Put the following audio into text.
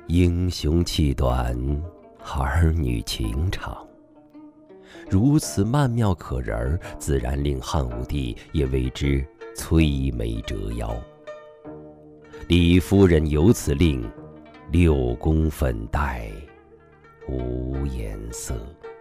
英雄气短，儿女情长。如此曼妙可人儿，自然令汉武帝也为之摧眉折腰。李夫人由此令，六宫粉黛无颜色。